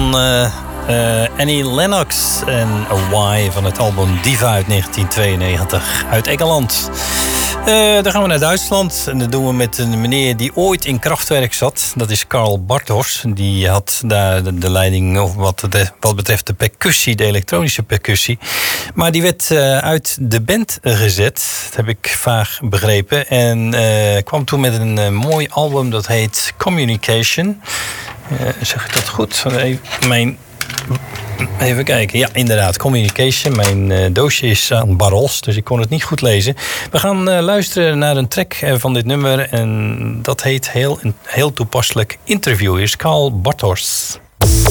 van Annie Lennox en Why van het album Diva uit 1992 uit Engeland. Dan gaan we naar Duitsland en dat doen we met een meneer die ooit in Kraftwerk zat. Dat is Karl Bartos. Die had daar de leiding wat betreft de percussie, de elektronische percussie. Maar die werd uit de band gezet, dat heb ik vaag begrepen. En kwam toen met een mooi album dat heet Communication. Zeg ik dat goed? Even kijken. Ja, inderdaad. Communication. Mijn doosje is aan barrels, dus ik kon het niet goed lezen. We gaan luisteren naar een track van dit nummer. En dat heet heel toepasselijk Interview. Is Karl Bartos.